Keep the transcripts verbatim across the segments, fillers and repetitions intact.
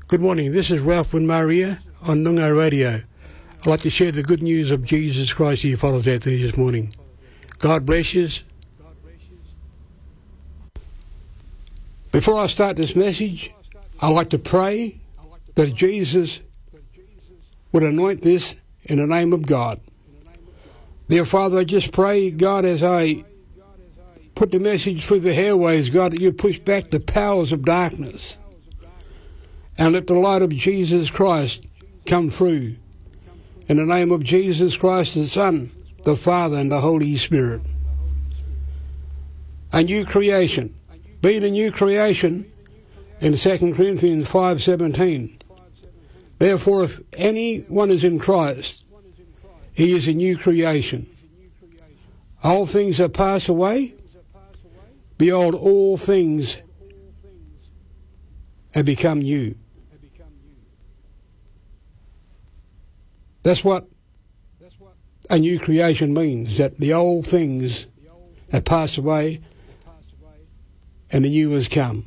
Good morning, this is Ralph Winmaria on Noongar Radio. I'd like to share the good news of Jesus Christ to you fellows out there this morning. God bless you. Before I start this message, I'd like to pray that Jesus would anoint this in the name of God. Dear Father, I just pray, God, as I put the message through the airways, God, that you push back the powers of darkness and let the light of Jesus Christ come through. In the name of Jesus Christ, the Son, the Father, and the Holy Spirit. A new creation. Being a new creation in Second Corinthians five seventeen. Therefore, if anyone is in Christ, he is a new creation. All things are passed away. Behold, all things have become new. That's what a new creation means, that the old things have passed away and the new has come.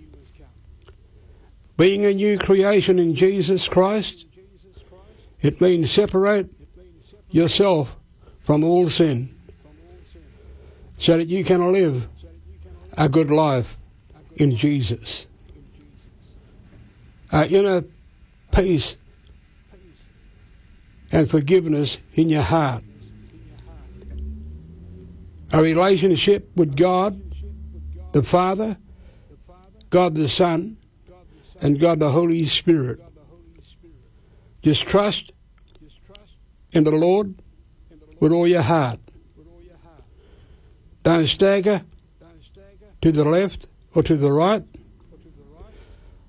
Being a new creation in Jesus Christ, it means separate yourself from all sin so that you can live a good life in Jesus. Uh, inner peace and forgiveness in your heart. A relationship with God, the Father, God the Son, and God the Holy Spirit. Just trust in the Lord with all your heart. Don't stagger to the left or to the right.